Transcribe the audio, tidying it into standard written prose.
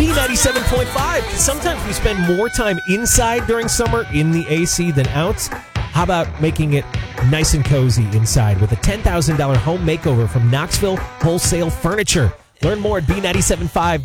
B97.5. Sometimes we spend more time inside during summer in the AC than out. How about making it nice and cozy inside with a $10,000 home makeover from Knoxville Wholesale Furniture? Learn more at B975.